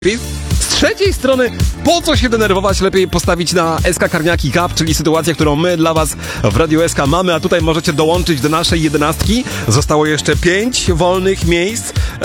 Z trzeciej strony, po co się denerwować? Lepiej postawić na SK Karniaki Cup, czyli sytuację, którą my dla was w Radiu SK mamy, a tutaj możecie dołączyć do naszej 11. Zostało jeszcze 5 wolnych miejsc.